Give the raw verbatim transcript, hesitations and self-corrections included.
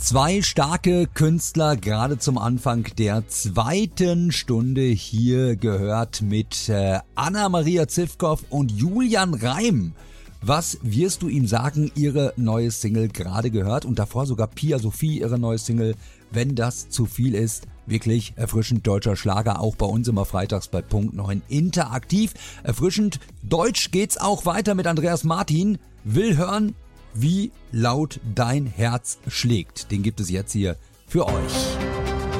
Zwei starke Künstler gerade zum Anfang der zweiten Stunde hier gehört mit äh, Anna-Maria Zivkow und Julian Reim. Was wirst du ihm sagen? Ihre neue Single gerade gehört und davor sogar Pia Sophie, ihre neue Single Wenn das zu viel ist. Wirklich erfrischend deutscher Schlager, auch bei uns immer freitags bei Punkt neun interaktiv. Erfrischend deutsch geht's auch weiter mit Andreas Martin. Will hören, wie laut dein Herz schlägt. Den gibt es jetzt hier für euch.